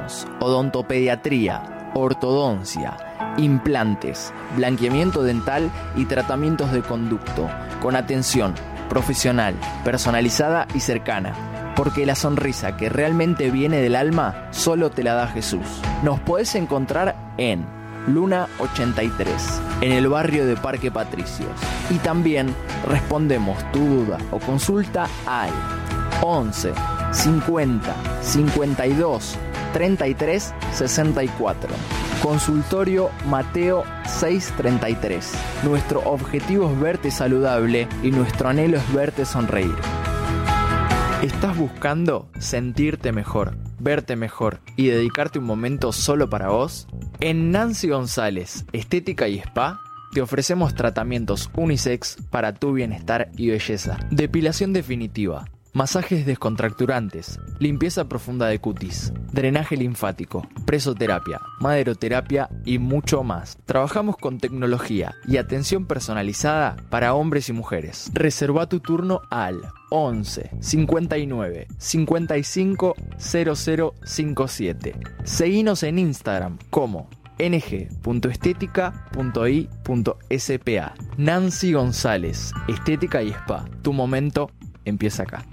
tenemos odontopediatría, ortodoncia, implantes, blanqueamiento dental y tratamientos de conducto, con atención profesional, personalizada y cercana. Porque la sonrisa que realmente viene del alma solo te la da Jesús. Nos podés encontrar en Luna 83, en el barrio de Parque Patricios. Y también respondemos tu duda o consulta al 11 50 52 33 64. Consultorio Mateo 633. Nuestro objetivo es verte saludable y nuestro anhelo es verte sonreír. ¿Estás buscando sentirte mejor, verte mejor y dedicarte un momento solo para vos? En Nancy González, Estética y Spa, te ofrecemos tratamientos unisex para tu bienestar y belleza. Depilación definitiva, masajes descontracturantes, limpieza profunda de cutis, drenaje linfático, presoterapia, maderoterapia y mucho más. Trabajamos con tecnología y atención personalizada para hombres y mujeres. Reserva tu turno al 11 59 55 0057. Seguinos en Instagram como ng.estetica.i.spa. Nancy González, Estética y Spa. Tu momento empieza acá.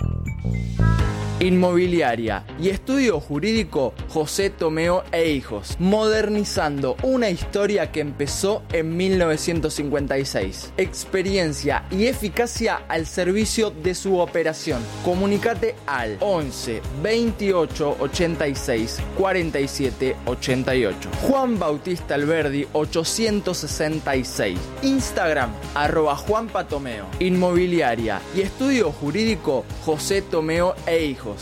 Inmobiliaria y estudio jurídico José Tomeo e Hijos, modernizando una historia que empezó en 1956. Experiencia y eficacia al servicio de su operación. Comunícate al 11 28 86 47 88. Juan Bautista Alberdi 866. Instagram @JuanPatomeo. Inmobiliaria y estudio jurídico José Tomeo e Hijos.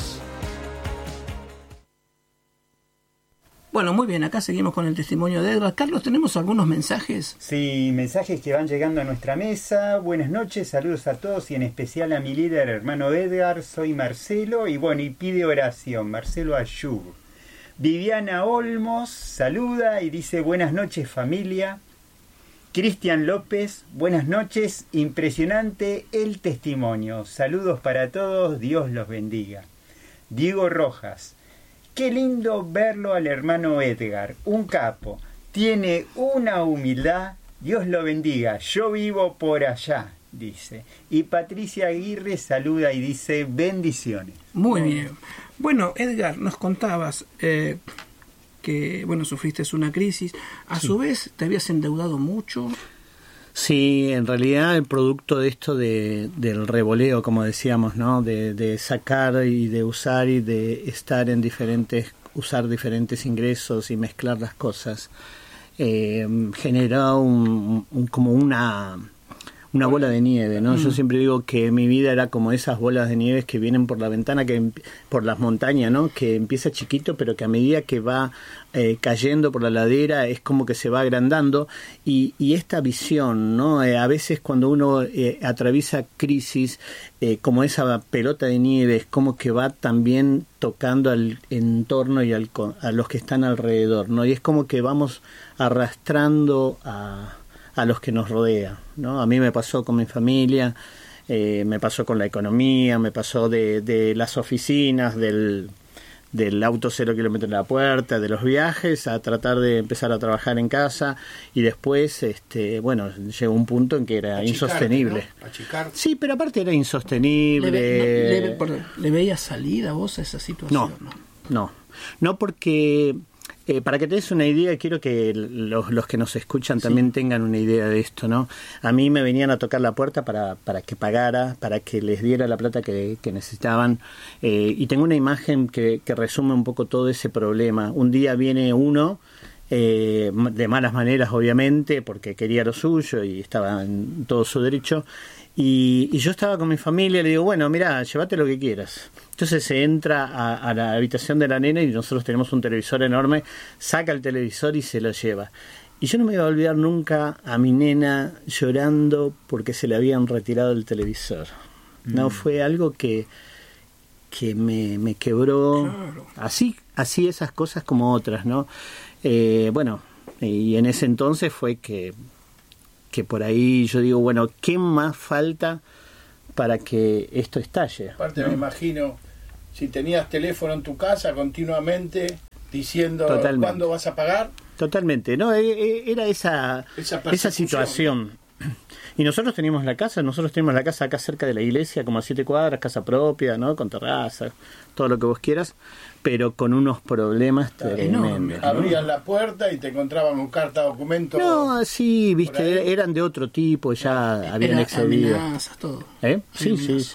Bueno, muy bien, acá seguimos con el testimonio de Edgar. Carlos, ¿tenemos algunos mensajes? Sí, mensajes que van llegando a nuestra mesa. Buenas noches, saludos a todos y en especial a mi líder, hermano Edgar. Soy Marcelo y bueno, y pide oración, Marcelo Ayub. Viviana Olmos saluda y dice buenas noches familia. Cristian López, buenas noches, impresionante el testimonio. Saludos para todos, Dios los bendiga. Diego Rojas, qué lindo verlo al hermano Edgar, un capo, tiene una humildad, Dios lo bendiga, yo vivo por allá, dice. Y Patricia Aguirre saluda y dice bendiciones. Muy bien. Bueno, Edgar, nos contabas que, bueno, sufriste una crisis, a su vez te habías endeudado mucho. Sí, en realidad el producto de esto del revoleo, como decíamos, ¿no? De sacar y de usar y de estar en usar diferentes ingresos y mezclar las cosas, generó como una bola de nieve, ¿no? Yo siempre digo que mi vida era como esas bolas de nieve que vienen por la ventana, por las montañas, ¿no? Que empieza chiquito, pero que a medida que va cayendo por la ladera es como que se va agrandando y esta visión, ¿no? A veces cuando uno atraviesa crisis, como esa pelota de nieve, es como que va también tocando al entorno y a los que están alrededor, ¿no? Y es como que vamos arrastrando a los que nos rodean, ¿no? A mí me pasó con mi familia, me pasó con la economía, me pasó de las oficinas, del auto 0 kilómetros en la puerta, de los viajes, a tratar de empezar a trabajar en casa y después, bueno, llegó un punto en que era insostenible. ¿No? Achicar. Sí, pero aparte era insostenible. ¿Le veías salida vos a esa situación? No, porque... para que te des una idea, quiero que los que nos escuchan también tengan una idea de esto, ¿no? A mí me venían a tocar la puerta para que pagara, para que les diera la plata que necesitaban. Y tengo una imagen que resume un poco todo ese problema. Un día viene uno, de malas maneras obviamente, porque quería lo suyo y estaba en todo su derecho. Y yo estaba con mi familia y le digo, bueno, mira, llévate lo que quieras. Entonces se entra a la habitación de la nena y nosotros tenemos un televisor enorme, saca el televisor y se lo lleva. Y yo no me iba a olvidar nunca a mi nena llorando porque se le habían retirado el televisor. No, fue algo que me quebró. Claro. Así esas cosas como otras, ¿no? Bueno, y en ese entonces fue que por ahí yo digo, bueno, ¿qué más falta para que esto estalle? Aparte, ¿no? Me imagino, si tenías teléfono en tu casa continuamente, diciendo Totalmente. ¿cuándo vas a pagar? Totalmente, no, era esa situación. Y nosotros teníamos la casa acá cerca de la iglesia, como a 7 cuadras, casa propia, ¿no? Con terraza, todo lo que vos quieras, pero con unos problemas tremendos, ¿no? Abrían la puerta y te encontraban un carta documento. No, sí, viste, eran de otro tipo, ya habían excedido. Amenazas, todo. Sí.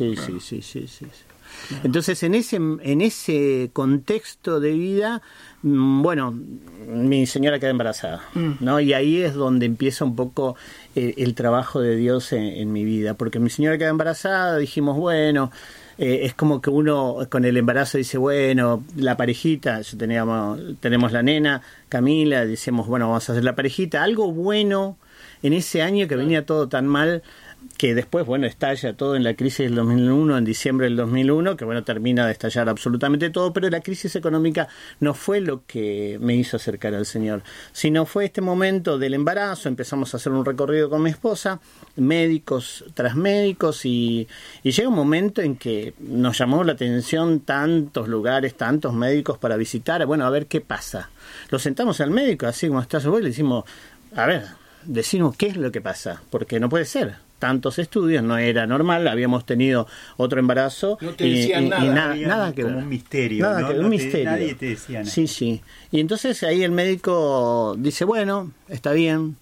Entonces, en ese contexto de vida, bueno, mi señora queda embarazada, ¿no? Y ahí es donde empieza un poco el trabajo de Dios en mi vida, porque mi señora queda embarazada, dijimos, bueno, es como que uno con el embarazo dice, bueno, la parejita, tenemos la nena, Camila, decíamos, bueno, vamos a hacer la parejita, algo bueno en ese año que venía todo tan mal, que después, bueno, estalla todo en la crisis del 2001, en diciembre del 2001, que bueno, termina de estallar absolutamente todo, pero la crisis económica no fue lo que me hizo acercar al Señor, sino fue este momento del embarazo. Empezamos a hacer un recorrido con mi esposa, médicos tras médicos, y llega un momento en que nos llamó la atención tantos lugares, tantos médicos para visitar, bueno, a ver qué pasa. Lo sentamos al médico, así como estás vos, y le decimos, a ver, decimos qué es lo que pasa, porque no puede ser. Tantos estudios, no era normal, habíamos tenido otro embarazo. No te decían nada que como ver. un misterio, nada ¿no? Que ver, un misterio. Nadie te decía nada. Sí. Y entonces ahí el médico dice, bueno, está bien.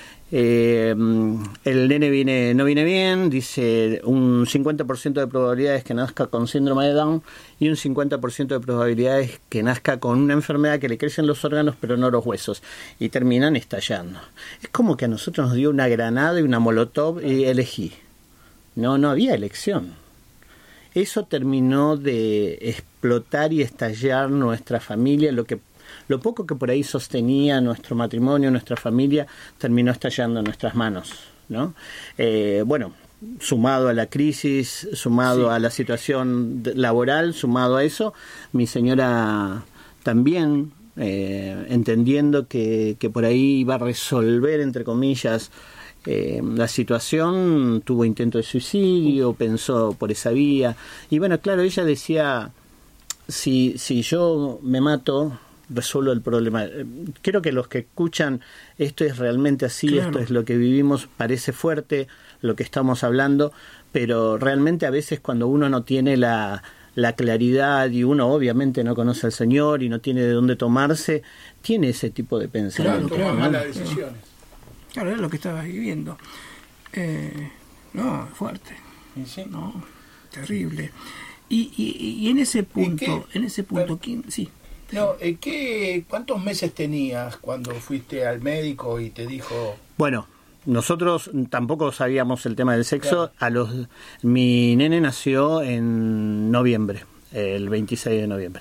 El nene no viene bien, dice un 50% de probabilidades que nazca con síndrome de Down y un 50% de probabilidades que nazca con una enfermedad que le crecen los órganos pero no los huesos, y terminan estallando. Es como que a nosotros nos dio una granada y una molotov y elegí. No había elección. Eso terminó de explotar y estallar nuestra familia, lo poco que por ahí sostenía nuestro matrimonio, nuestra familia, terminó estallando en nuestras manos, ¿no? Bueno, sumado a la crisis, sumado a la situación laboral, sumado a eso, mi señora también, entendiendo que por ahí iba a resolver, entre comillas, la situación, tuvo intento de suicidio, pensó por esa vía. Y bueno, claro, ella decía, si yo me mato, resuelvo el problema. Creo que los que escuchan esto es realmente así, claro. Esto es lo que vivimos, parece fuerte lo que estamos hablando, pero realmente a veces cuando uno no tiene la claridad y uno obviamente no conoce al Señor y no tiene de dónde tomarse, tiene ese tipo de pensamiento. Toma malas decisiones. Claro, es lo que estabas viviendo. No, fuerte. ¿Sí? No, terrible. Y en ese punto, sí. No, ¿cuántos meses tenías cuando fuiste al médico y te dijo? Bueno, nosotros tampoco sabíamos el tema del sexo. Claro. Mi nene nació en noviembre, el 26 de noviembre.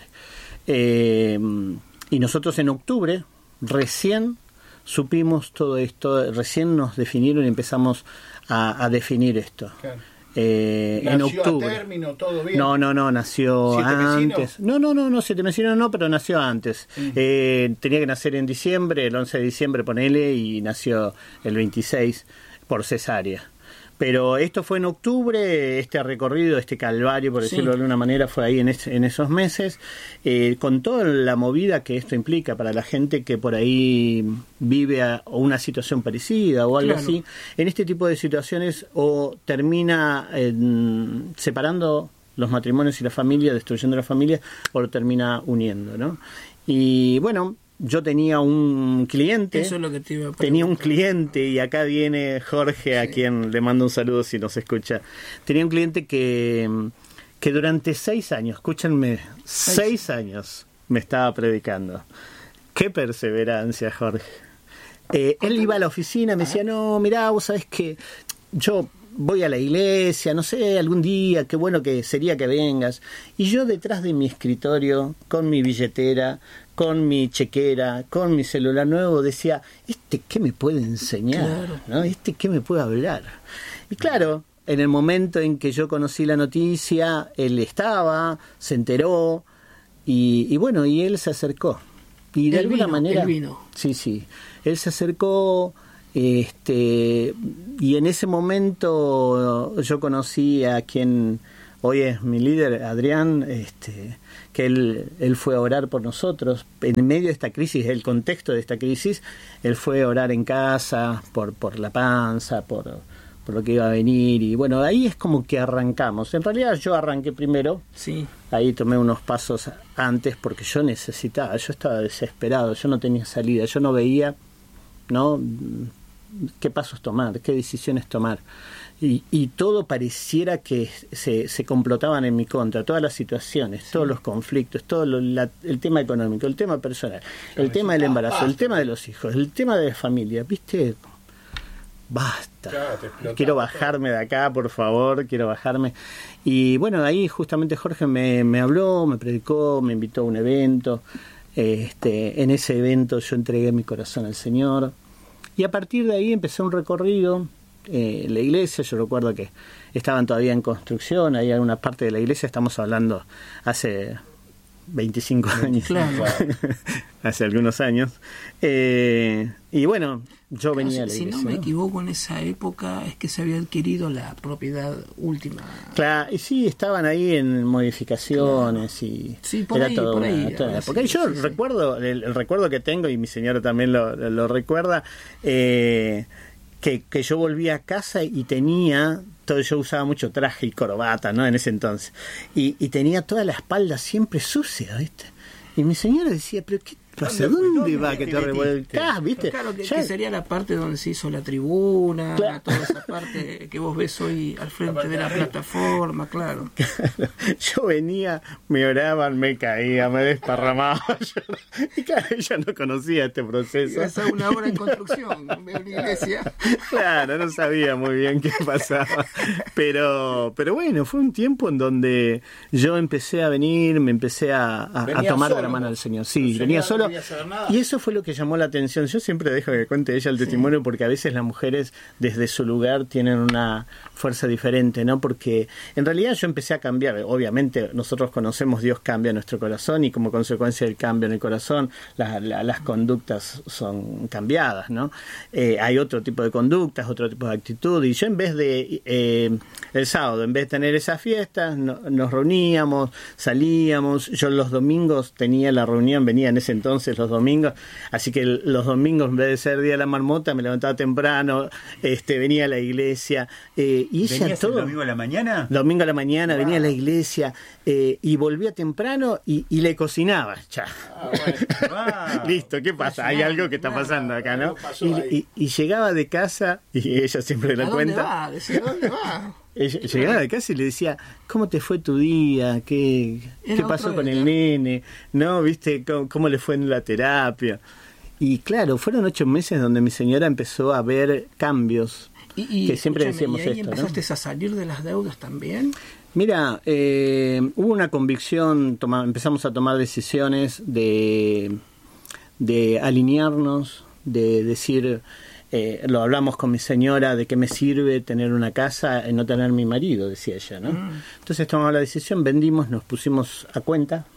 Y nosotros en octubre recién supimos todo esto, recién nos definieron y empezamos a definir esto. Claro. En octubre. ¿A término, todo bien? No, nació antes. No, 7 vecinos no, pero nació antes. Tenía que nacer en diciembre, el 11 de diciembre, ponele, y nació el 26 por cesárea. Pero esto fue en octubre, este recorrido, este calvario, por decirlo de alguna manera, fue ahí en esos meses, con toda la movida que esto implica para la gente que por ahí vive una situación parecida o algo así. En este tipo de situaciones o termina separando los matrimonios y la familia, destruyendo la familia, o lo termina uniendo, ¿no? Y bueno, yo tenía un cliente. Eso es lo que te iba a preguntar. Tenía un cliente, y acá viene Jorge, a quien le mando un saludo si nos escucha. Tenía un cliente que durante 6 años, escúchenme, 6 años me estaba predicando. ¡Qué perseverancia, Jorge! Él iba a la oficina y me decía, no, mirá, vos sabés que yo voy a la iglesia, no sé, algún día, qué bueno que sería que vengas. Y yo detrás de mi escritorio, con mi billetera, con mi chequera, con mi celular nuevo, decía, ¿qué me puede enseñar? Claro. ¿No? ¿Qué me puede hablar? Y claro, en el momento en que yo conocí la noticia, él estaba, se enteró, y bueno, y él se acercó. Y de alguna manera... Él vino. Sí. Él se acercó, y en ese momento yo conocí a quien hoy es mi líder, Adrián, que él fue a orar por nosotros. En medio de esta crisis, el contexto de esta crisis, él fue a orar en casa por la panza, por lo que iba a venir, y bueno, ahí es como que arrancamos. En realidad yo arranqué primero, Sí. ahí tomé unos pasos antes porque yo necesitaba, yo estaba desesperado, yo no tenía salida, yo no veía, ¿no?, qué pasos tomar, qué decisiones tomar. Y todo pareciera que se complotaban en mi contra, todas las situaciones, todos los conflictos, todo el tema económico, el tema personal, el tema del embarazo, el tema de los hijos, el tema de la familia, ¿viste? Basta, quiero bajarme de acá, por favor, quiero bajarme. Y bueno, ahí justamente Jorge me habló, me predicó, me invitó a un evento. En ese evento yo entregué mi corazón al Señor, y a partir de ahí empecé un recorrido. La iglesia, yo recuerdo que estaban todavía en construcción, ahí alguna parte de la iglesia, estamos hablando hace 25 años, Claro. hace algunos años, y bueno, yo venía a la Si iglesia, no me ¿no? equivoco, en esa época es que se había adquirido la propiedad última. Claro, y sí, estaban ahí en modificaciones, y Sí, por era ahí, toda por una- ahí, toda una sí, época. Y yo sí, sí. recuerdo, el recuerdo que tengo, y mi señora también lo recuerda, que yo volví a casa y tenía todo, yo usaba mucho traje y corbata, ¿no?, en ese entonces, y tenía toda la espalda siempre sucia, ¿viste? Y mi señora decía, pero ¿qué pasa? ¿Dónde va que te revolcás, viste? Claro, que Ya- sería la parte donde se hizo la tribuna, Claro. toda esa parte que vos ves hoy al frente de la plataforma, claro. Yo venía, me oraban, me caía, me desparramaba. Y claro, ella no conocía este proceso. Es una obra en construcción, de una iglesia. Claro, no sabía muy bien qué pasaba. Pero bueno, fue un tiempo en donde yo empecé a venir, me empecé a Venía tomar de solo, la mano ¿no? del Señor. Sí, El venía Señor solo. no quería saber nada. Y eso fue lo que llamó la atención. Yo siempre dejo que cuente ella el testimonio, porque a veces las mujeres desde su lugar tienen una fuerza diferente, ¿no? Porque en realidad yo empecé a cambiar. Obviamente nosotros conocemos, Dios cambia nuestro corazón, y como consecuencia del cambio en el corazón, las conductas son cambiadas, ¿no? Hay otro tipo de conductas, otro tipo de actitud, y yo en vez de el sábado, en vez de tener esas fiestas, nos reuníamos, salíamos. Yo los domingos tenía la reunión, venía en ese entonces los domingos, así que los domingos, en vez de ser día de la marmota, me levantaba temprano, venía a la iglesia, y ella ¿Venías el todo domingo a la mañana? domingo a la mañana venía a la iglesia, y volvía temprano y le cocinaba. Ya. Wow. Listo, ¿qué pasa? Hay algo que está pasando acá, ¿no? algo pasó ahí. Y llegaba de casa, y ella siempre ¿A lo dónde cuenta. va? Decía, ¿dónde va? Ella llegaba de casa y le decía, ¿cómo te fue tu día? ¿Qué Era pasó otro con día. el nene? ¿No? ¿Viste cómo le fue en la terapia? Y claro, fueron 8 meses donde mi señora empezó a ver cambios. Y Que siempre escúchame, decíamos ¿y ahí esto, ¿no? empezaste a salir de las deudas también? Mira, hubo una convicción, empezamos a tomar decisiones de alinearnos, de decir, lo hablamos con mi señora, de qué me sirve tener una casa y no tener mi marido, decía ella, ¿no? Entonces tomamos la decisión, vendimos, nos pusimos a cuenta,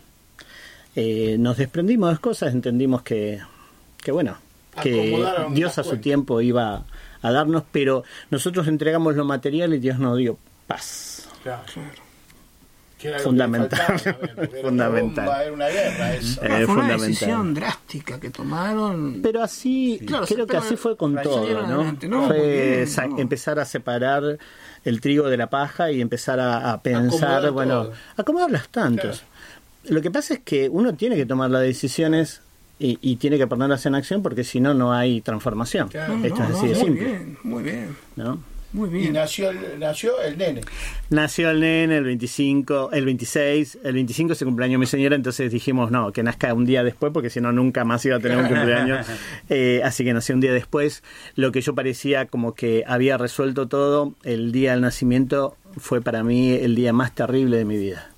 nos desprendimos de las cosas, entendimos que bueno, que Acomodaron Dios las a su cuentas. tiempo iba a darnos, pero nosotros entregamos lo material y Dios nos dio paz. Claro. Que era lo que Fundamental. faltaba también, porque era una Fundamental. bomba, era una guerra esa. Fue una fundamental. decisión drástica que tomaron. Pero así, Claro, creo que pero así fue con salieron todo, ¿no? adelante, ¿no? Fue Muy bien, ¿no? empezar a separar el trigo de la paja y empezar a pensar, Acomodar bueno, todo. acomodar las tantos. Lo que pasa es que uno tiene que tomar las decisiones y tiene que ponerlas en acción, porque si no, no hay transformación. Claro. Esto es así de muy simple, bien, muy bien, ¿no? muy Y bien. nació el nene. Nació el nene el 25, el 26, el 25 es el cumpleaños de mi señora, entonces dijimos no, que nazca un día después, porque si no nunca más iba a tener un cumpleaños, así que nació un día después. Lo que yo parecía como que había resuelto todo, el día del nacimiento fue para mí el día más terrible de mi vida,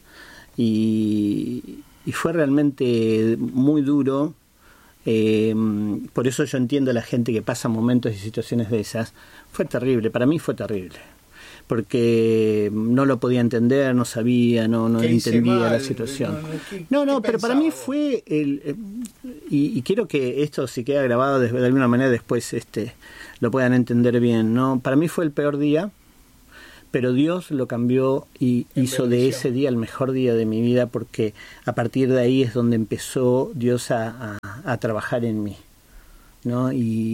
y fue realmente muy duro. Por eso yo entiendo a la gente que pasa momentos y situaciones de esas. Fue terrible, para mí fue terrible, porque no lo podía entender, no sabía, no ¿Qué hice entendía mal? la situación. ¿Qué No, pero para mí pensaba? fue y quiero que esto, si queda grabado de alguna manera después lo puedan entender bien, ¿no? Para mí fue el peor día, pero Dios lo cambió y hizo de ese día el mejor día de mi vida, porque a partir de ahí es donde empezó Dios a trabajar en mí, ¿no?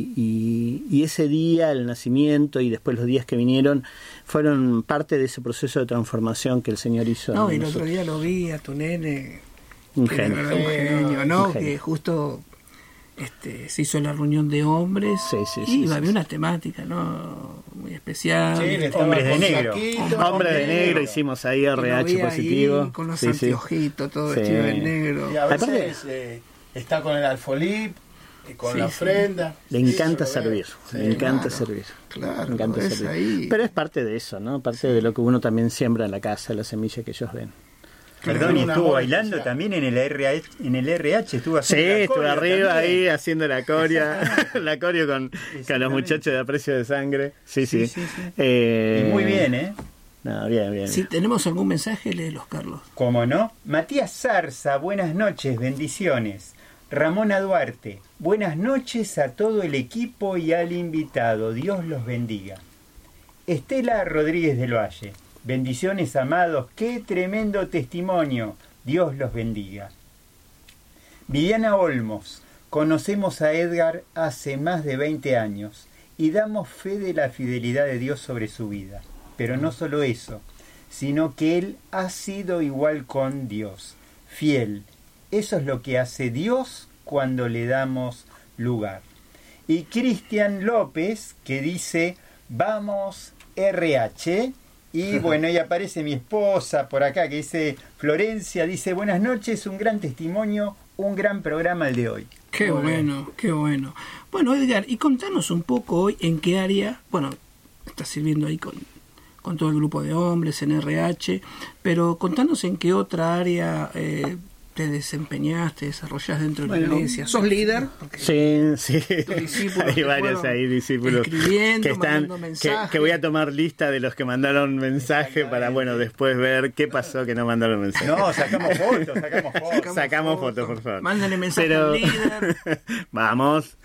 Y ese día, el nacimiento y después los días que vinieron fueron parte de ese proceso de transformación que el Señor hizo. No, y el otro día lo vi a tu nene, Un que era genio. un genio, ¿no? Un genio. Que justo se hizo la reunión de hombres y había una temática, ¿no? Muy especial. Sí, le estaba Hombres de con negro. saquito, Hombre de negro, hicimos ahí Y lo RH vi ahí positivo. con los Sí, sí. anteojitos, todo Sí. vestido de negro. Y a veces está con el alfolí, con Sí, la sí. ofrenda. Le Sí, encanta eso lo servir, veo. le Sí. encanta claro, servir. claro, Le encanta es servir. ahí. Pero es parte de eso, ¿no? Parte de lo que uno también siembra en la casa, la semilla que ellos ven. Perdón, y Un estuvo amor bailando especial. también en el RH, estuvo Sí, haciendo la estuve coreo arriba también. ahí haciendo la coria, la coreo con los muchachos de Aprecio de Sangre. Sí, sí. Sí, sí, sí. Y muy bien, ¿eh? No, bien, bien. Si tenemos algún mensaje, léelos, Carlos. ¿Cómo no? Matías Zarza, buenas noches, bendiciones. Ramona Duarte, buenas noches a todo el equipo y al invitado, Dios los bendiga. Estela Rodríguez del Valle, bendiciones amados, qué tremendo testimonio, Dios los bendiga. Viviana Olmos, conocemos a Edgar hace más de 20 años y damos fe de la fidelidad de Dios sobre su vida. Pero no solo eso, sino que él ha sido igual con Dios, fiel. Eso es lo que hace Dios cuando le damos lugar. Y Cristian López, que dice, vamos RH. Y bueno, y aparece mi esposa por acá, que dice, Florencia, dice, buenas noches, un gran testimonio, un gran programa el de hoy. Qué Muy bueno, qué bueno. Bueno, Edgar, y contanos un poco hoy en qué área, bueno, estás sirviendo ahí con todo el grupo de hombres en RH, pero contanos en qué otra área te desempeñaste, desarrollás dentro de la iglesia. ¿Sos líder? Porque Sí, sí. tus discípulos Hay te varios fueron ahí discípulos escribiendo, que están mandando mensajes. que voy a tomar lista de los que mandaron mensaje para después ver qué pasó que no mandaron mensaje. No, sacamos fotos. Sacamos fotos, por favor. Mándale mensaje Pero- al líder. Vamos.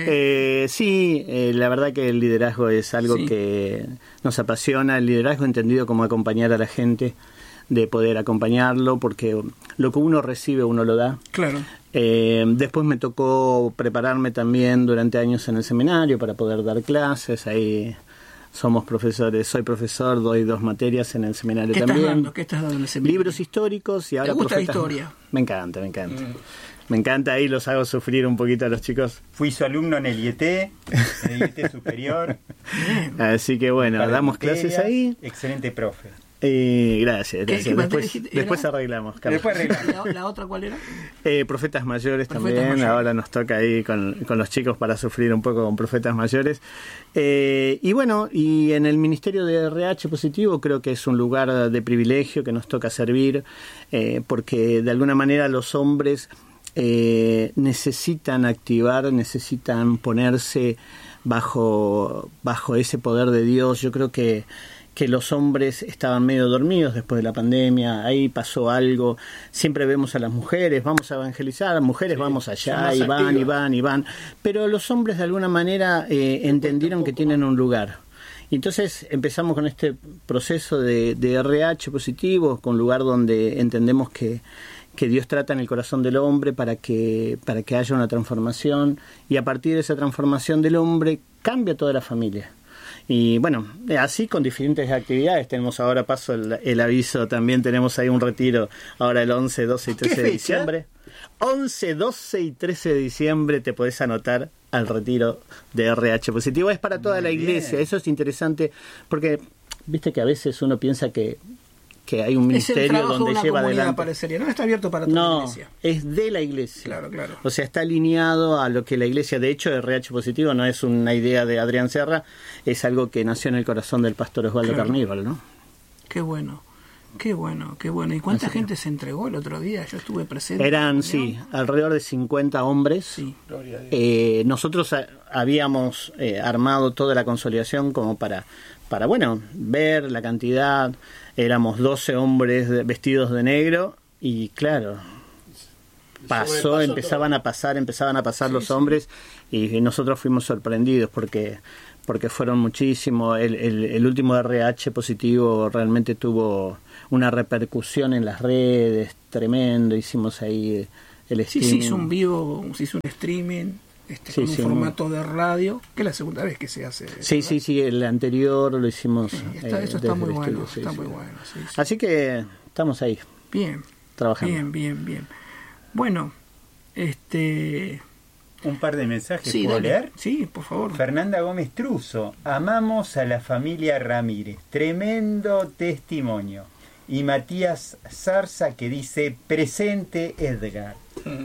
La verdad que el liderazgo es algo Sí. que nos apasiona, el liderazgo entendido como acompañar a la gente, de poder acompañarlo, porque lo que uno recibe uno lo da. Claro. Después me tocó prepararme también durante años en el seminario para poder dar clases. Ahí somos profesores, soy profesor, doy 2 materias en el seminario ¿Qué estás también. dando? ¿Qué estás dando en el seminario? Libros históricos y ahora gusta la profetas. historia? Me encanta. Me encanta, ahí los hago sufrir un poquito a los chicos. Fui su alumno en el IET superior. Así que bueno, Para damos materias, clases ahí. Excelente profe. Gracias. ¿Qué materia Después, dijiste? después ¿Era? arreglamos, Carlos. Después arreglamos. ¿La otra cuál era? Profetas mayores Profetas también, mayores. ahora nos toca ahí con los chicos para sufrir un poco con profetas mayores. Y bueno, y en el Ministerio de RH Positivo creo que es un lugar de privilegio que nos toca servir, porque de alguna manera los hombres necesitan activar, necesitan ponerse bajo ese poder de Dios. Yo creo que los hombres estaban medio dormidos después de la pandemia, ahí pasó algo, siempre vemos a las mujeres, vamos a evangelizar, mujeres vamos allá, son más y van, pero los hombres de alguna manera entendieron que tienen un lugar. Y entonces empezamos con este proceso de RH positivo, con un lugar donde entendemos que Dios trata en el corazón del hombre para que haya una transformación, y a partir de esa transformación del hombre cambia toda la familia. Y bueno, así con diferentes actividades. Tenemos ahora, paso el aviso, también tenemos ahí un retiro ahora el 11, 12 y 13 de fecha? diciembre. 11, 12 y 13 de diciembre te podés anotar al retiro de RH Positivo. Es para toda Muy la iglesia. bien. Eso es interesante porque viste que a veces uno piensa que hay un Es el ministerio trabajo de donde una lleva comunidad, adelante. parecería. No está abierto para toda la No, iglesia. es de la iglesia. Claro, claro. O sea, está alineado a lo que la iglesia, de hecho, RH Positivo no es una idea de Adrián Serra, es algo que nació en el corazón del pastor Osvaldo Claro. Carníbal, ¿no? Qué bueno. Qué bueno, qué bueno. ¿Y cuánta Así que- gente se entregó el otro día? Yo estuve presente. Eran, sí, alrededor de 50 hombres. Sí. Gloria a Dios. Nosotros habíamos armado toda la consolidación como para bueno, ver la cantidad. Éramos 12 hombres vestidos de negro y claro, Sobrepasó empezaban a pasar los hombres y nosotros fuimos sorprendidos porque porque fueron muchísimos. El último RH positivo realmente tuvo una repercusión en las redes tremendo. Hicimos ahí el streaming. Sí, se hizo un vivo, se hizo un streaming con un formato de radio, que es la segunda vez que se hace. Sí, el anterior lo hicimos. Eso está muy bueno, muy bueno. Sí. Así que estamos ahí. Bien. Trabajando. Bien. Bueno, un par de mensajes, sí, ¿puedo leer? Sí, por favor. Fernanda Gómez Truso, amamos a la familia Ramírez, tremendo testimonio. Y Matías Zarza, que dice, presente Edgar.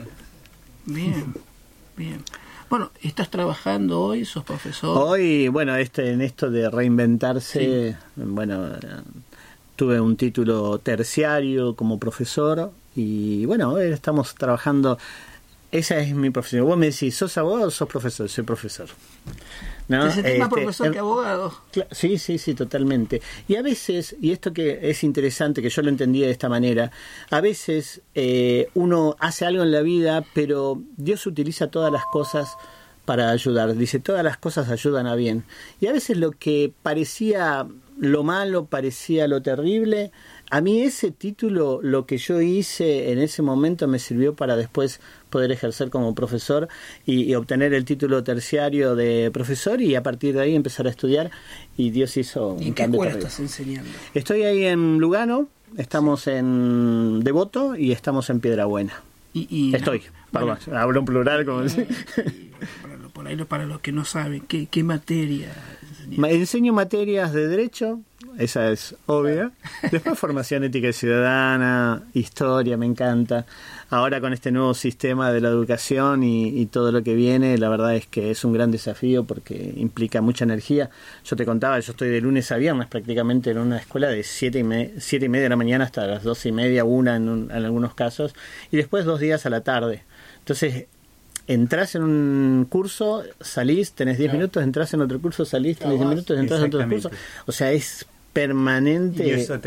Bien. Bueno, ¿estás trabajando hoy? ¿Sos profesor? Hoy, bueno, en esto de reinventarse, bueno, tuve un título terciario como profesor y bueno, hoy estamos trabajando. Esa es mi profesión. Vos me decís, ¿sos abogado o sos profesor? Soy profesor. ¿No? ¿Te sentís más profesor que abogado? Sí, totalmente. Y a veces, y esto que es interesante, que yo lo entendía de esta manera, a veces uno hace algo en la vida, pero Dios utiliza todas las cosas para ayudar. Dice, todas las cosas ayudan a bien. Y a veces lo que parecía lo malo, parecía lo terrible, a mí ese título, lo que yo hice en ese momento me sirvió para después poder ejercer como profesor y obtener el título terciario de profesor y a partir de ahí empezar a estudiar y Dios hizo un cambio. ¿En qué escuela estás enseñando? Estoy ahí en Lugano, estamos en Devoto y estamos en Piedrabuena. Perdón, hablo en plural como decía. Por ahí para los que no saben, ¿qué materia? Enseño materias de derecho, esa es obvia. Después formación ética y ciudadana, historia, me encanta. Ahora con este nuevo sistema de la educación y todo lo que viene, la verdad es que es un gran desafío porque implica mucha energía. Yo te contaba, yo estoy de lunes a viernes prácticamente en una escuela de 7:30 de la mañana hasta las 12:30, en algunos casos, y después 2 días a la tarde. Entonces, entrás en un curso, salís, tenés 10 minutos, entrás en otro curso, salís, tenés 10 minutos, entrás en otro curso. O sea, es permanente. Y es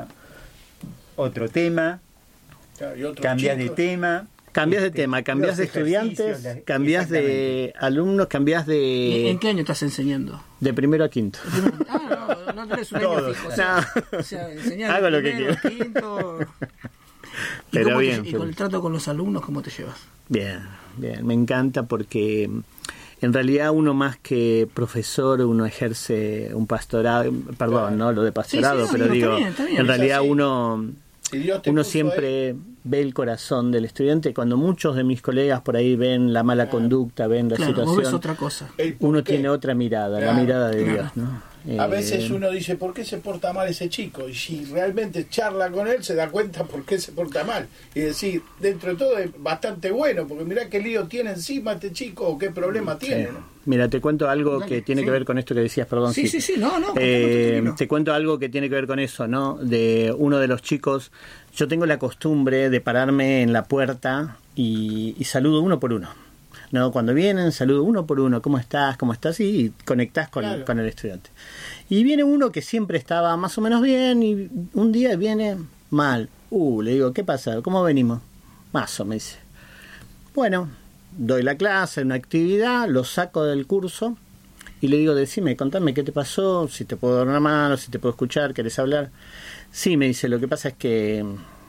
otro tema, cambias de tema. Cambias de tema, cambias de estudiantes, cambias de alumnos, cambias de... ¿En qué año estás enseñando? De primero a quinto. No tenés un año fijo. O sea, enseñar hago lo primero, que quiero. quinto... Pero bien. ¿Y con el trato con los alumnos cómo te llevas? Bien, me encanta porque en realidad uno más que profesor, uno ejerce un pastorado, perdón, no lo de pastorado, pero digo, está bien, en realidad uno siempre ve el corazón del estudiante. Cuando muchos de mis colegas por ahí ven la mala conducta, ven la situación, vos ves otra cosa. Uno tiene otra mirada, la mirada de Dios, ¿no? A veces uno dice, ¿por qué se porta mal ese chico? Y si realmente charla con él, se da cuenta por qué se porta mal. Y decir, dentro de todo es bastante bueno, porque mirá qué lío tiene encima este chico o qué problema tiene, ¿no? Mira, te cuento algo que tiene que ver con esto que decías, perdón. Sí, no. Te cuento algo que tiene que ver con eso, ¿no? De uno de los chicos, yo tengo la costumbre de pararme en la puerta y saludo uno por uno. No, cuando vienen, saludo uno por uno, ¿cómo estás? Y conectás con el estudiante. Y viene uno que siempre estaba más o menos bien y un día viene mal. Le digo, ¿qué pasa? ¿Cómo venimos? Mazo, me dice. Bueno, doy la clase, una actividad, lo saco del curso y le digo, decime, contame qué te pasó, si te puedo dar una mano, si te puedo escuchar, ¿querés hablar? Sí, me dice, lo que pasa es que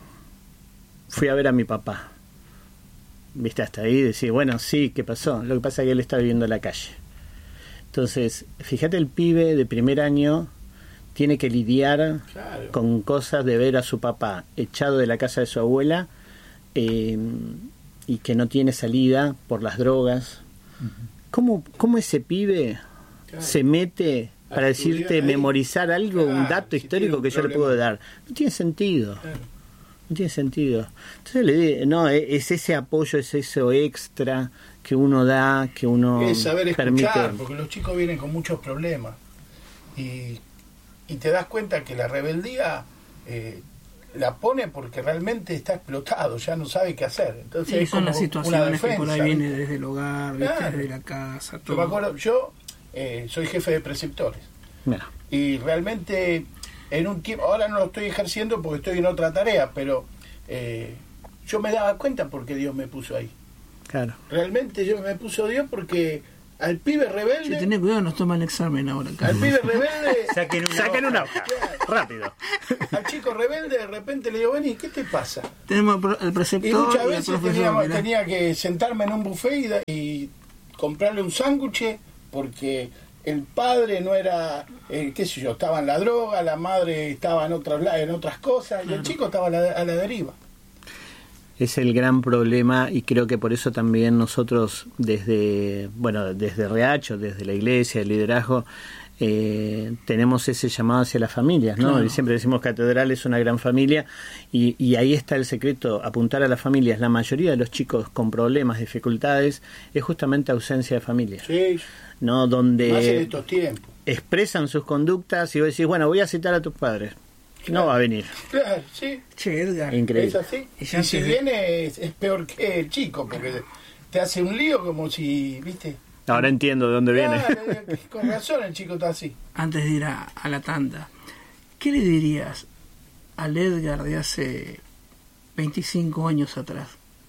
fui a ver a mi papá. Viste, hasta ahí decís, bueno, sí, ¿qué pasó? Lo que pasa es que él está viviendo en la calle. Entonces, fíjate, el pibe de primer año tiene que lidiar con cosas de ver a su papá echado de la casa de su abuela y que no tiene salida por las drogas. ¿Cómo ese pibe se mete para decirte, memorizar algo, un dato histórico que yo le puedo dar? No tiene sentido. No tiene sentido. Entonces le digo, no, es ese apoyo, es eso extra que uno da, que uno es saber permite. Escuchar, porque los chicos vienen con muchos problemas y te das cuenta que la rebeldía la pone porque realmente está explotado, ya no sabe qué hacer. Entonces sí, son las situaciones que por ahí viene desde el hogar, desde la casa, todo. Yo me acuerdo, yo soy jefe de preceptores. Mira. Y realmente en un tiempo, ahora no lo estoy ejerciendo porque estoy en otra tarea, pero yo me daba cuenta porque Dios me puso ahí. Claro. Realmente yo me puso Dios porque al pibe rebelde. Si tenés cuidado, nos toman el examen ahora. Al pibe rebelde. Saquen una hoja. Rápido. Al chico rebelde, de repente le digo, vení, ¿qué te pasa? Tenemos el preceptor Y muchas y el veces profesor. mirá. tenía que sentarme en un buffet y comprarle un sándwich porque el padre no era, qué sé yo, estaba en la droga, la madre estaba en otras cosas, y el chico estaba a la deriva. Es el gran problema, y creo que por eso también nosotros desde Riacho, desde la iglesia, el liderazgo, tenemos ese llamado hacia las familias, ¿no? Claro. Y siempre decimos Catedral es una gran familia, y ahí está el secreto, apuntar a las familias. La mayoría de los chicos con problemas, dificultades, es justamente ausencia de familia, Sí, ¿no? Donde más en estos tiempos. expresan sus conductas y vos decís, bueno, voy a citar a tus padres. No va a venir. Claro, sí, Che, Edgar. Increíble. es así. Y Y ya si antes de- viene es peor que el chico, porque te hace un lío como si, ¿viste? Ahora entiendo de dónde viene. Claro, con razón el chico está así. Antes de ir a la tanda, ¿qué le dirías al Edgar de hace 25 años atrás?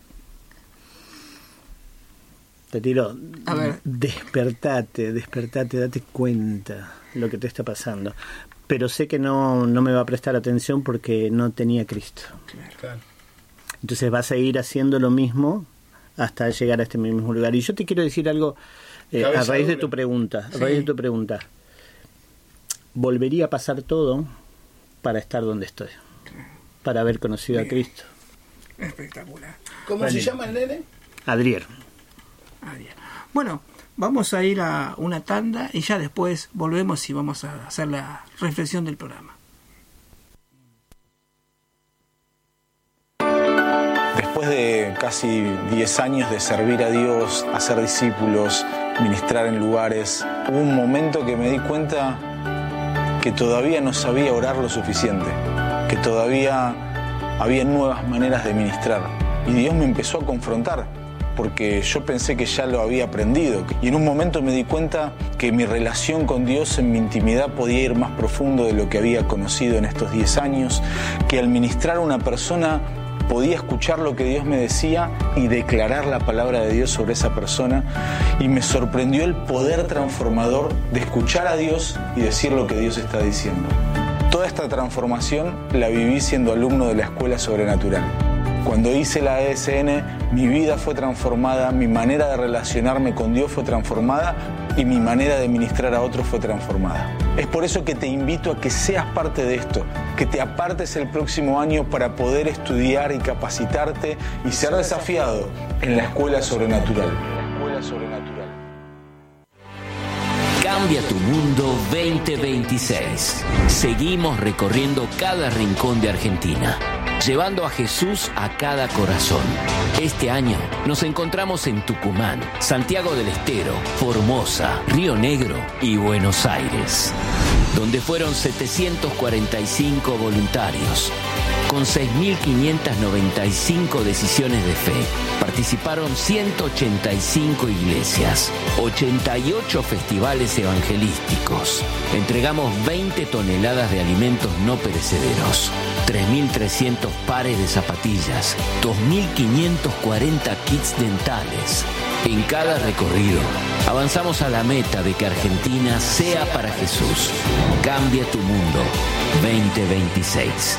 Te tiro, A ver. despertate, date cuenta lo que te está pasando. Pero sé que no me va a prestar atención porque no tenía Cristo. Claro. Entonces vas a ir haciendo lo mismo hasta llegar a este mismo lugar. Y yo te quiero decir algo a Cabeza raíz de dura. tu pregunta. Sí. A raíz de tu pregunta. Volvería a pasar todo para estar donde estoy. Para haber conocido a Bien. Cristo. Espectacular. ¿Cómo Vale. se llama el nene? Adriel. Ah, bien. Bueno, vamos a ir a una tanda y ya después volvemos y vamos a hacer la reflexión del programa. Después de casi 10 años de servir a Dios, hacer discípulos, ministrar en lugares, hubo un momento que me di cuenta que todavía no sabía orar lo suficiente, que todavía había nuevas maneras de ministrar. Y Dios me empezó a confrontar, porque yo pensé que ya lo había aprendido. Y en un momento me di cuenta que mi relación con Dios en mi intimidad podía ir más profundo de lo que había conocido en estos 10 años, que al ministrar a una persona podía escuchar lo que Dios me decía y declarar la palabra de Dios sobre esa persona, y me sorprendió el poder transformador de escuchar a Dios y decir lo que Dios está diciendo. Toda esta transformación la viví siendo alumno de la Escuela Sobrenatural. Cuando hice la ESN, mi vida fue transformada, mi manera de relacionarme con Dios fue transformada y mi manera de ministrar a otros fue transformada. Es por eso que te invito a que seas parte de esto, que te apartes el próximo año para poder estudiar y capacitarte y ser desafiado en la Escuela Sobrenatural. Cambia tu mundo 2026. Seguimos recorriendo cada rincón de Argentina, llevando a Jesús a cada corazón. Este año nos encontramos en Tucumán, Santiago del Estero, Formosa, Río Negro y Buenos Aires, donde fueron 745 voluntarios. Con 6.595 decisiones de fe, participaron 185 iglesias, 88 festivales evangelísticos. Entregamos 20 toneladas de alimentos no perecederos, 3.300 pares de zapatillas, 2.540 kits dentales. En cada recorrido, avanzamos a la meta de que Argentina sea para Jesús. Cambia tu mundo 2026.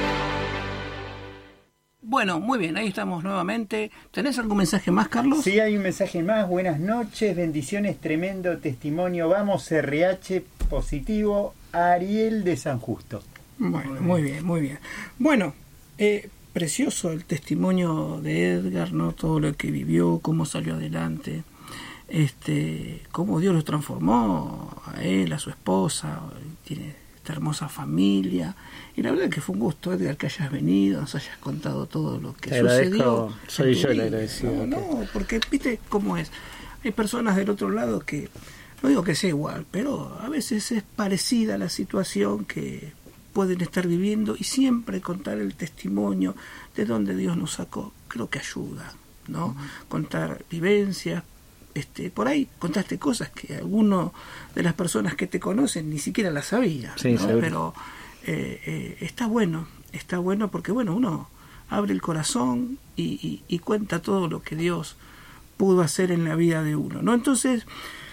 Bueno, muy bien, ahí estamos nuevamente. ¿Tenés algún mensaje más, Carlos? Sí, hay un mensaje más. Buenas noches, bendiciones, tremendo testimonio. Vamos, RH positivo, Ariel de San Justo. Bueno, muy bien, muy bien. Bueno, precioso el testimonio de Edgar, ¿no? Todo lo que vivió, cómo salió adelante, cómo Dios lo transformó a él, a su esposa, tiene esta hermosa familia. Y la verdad que fue un gusto, Edgar, que hayas venido, nos hayas contado todo lo que Te sucedió. agradezco, soy en tu yo el vida. agradecido. No, porque viste cómo es. Hay personas del otro lado que, no digo que sea igual, pero a veces es parecida la situación que pueden estar viviendo, y siempre contar el testimonio de donde Dios nos sacó, creo que ayuda, ¿no? Contar vivencias, por ahí contaste cosas que alguno de las personas que te conocen ni siquiera las sabía, Sí, ¿no? seguro. Pero está bueno porque bueno, uno abre el corazón y cuenta todo lo que Dios pudo hacer en la vida de uno, ¿no? Entonces,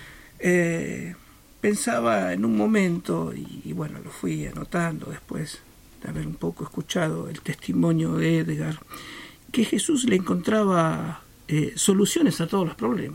pensaba en un momento, y bueno, lo fui anotando después de haber un poco escuchado el testimonio de Edgar, que Jesús le encontraba soluciones a todos los problemas.